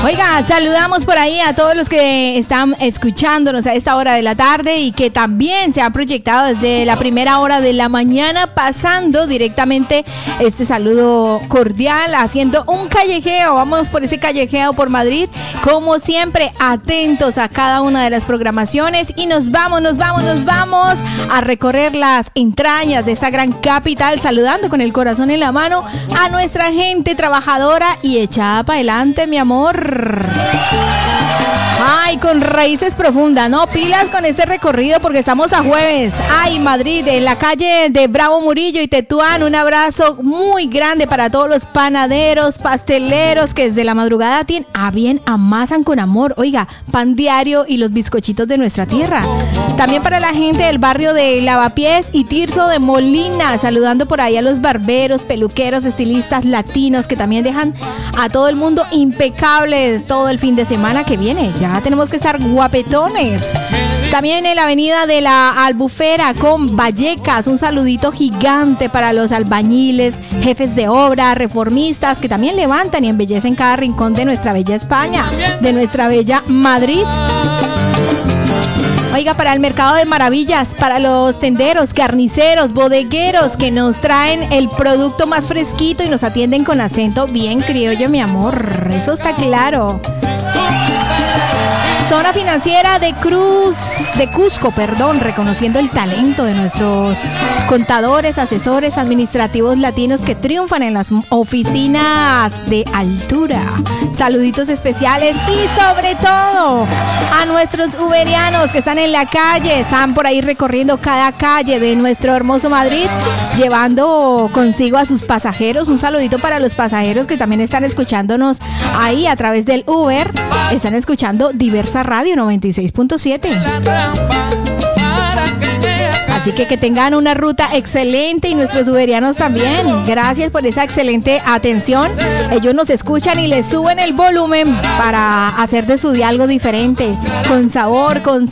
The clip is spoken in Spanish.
Oiga, saludamos por ahí a todos los que están escuchándonos a esta hora de la tarde y que también se han proyectado desde la primera hora de la mañana, pasando directamente este saludo cordial, haciendo un callejeo. Vamos por ese callejeo por Madrid, como siempre, atentos a cada una de las programaciones y nos vamos a recorrer las entrañas de esta gran capital, saludando con el corazón en la mano a nuestra gente trabajadora y echada para adelante, mi amor. Ay, con raíces profundas, ¿no? Pilas con este recorrido porque estamos a jueves. Ay, Madrid, en la calle de Bravo Murillo y Tetuán, un abrazo muy grande para todos los panaderos, pasteleros que desde la madrugada bien amasan con amor. Oiga, pan diario y los bizcochitos de nuestra tierra. También para la gente del barrio de Lavapiés y Tirso de Molina, saludando por ahí a los barberos, peluqueros, estilistas latinos que también dejan a todo el mundo impecables todo el fin de semana que viene. Ya tenemos que estar guapetones. También en la avenida de la Albufera con Vallecas, un saludito gigante para los albañiles, jefes de obra, reformistas que también levantan y embellecen cada rincón de nuestra bella España, de nuestra bella Madrid. Oiga, para el mercado de maravillas, para los tenderos, carniceros, bodegueros que nos traen el producto más fresquito y nos atienden con acento bien criollo, mi amor. Eso está claro. Zona financiera de Cusco, reconociendo el talento de nuestros contadores, asesores administrativos latinos que triunfan en las oficinas de altura. Saluditos especiales y sobre todo a nuestros uberianos que están en la calle, están por ahí recorriendo cada calle de nuestro hermoso Madrid, llevando consigo a sus pasajeros. Un saludito para los pasajeros que también están escuchándonos ahí a través del Uber, están escuchando Diversa Radio 96.7. Así que tengan una ruta excelente y nuestros uberianos también. Gracias por esa excelente atención. Ellos nos escuchan y les suben el volumen para hacer de su día algo diferente, con sabor, con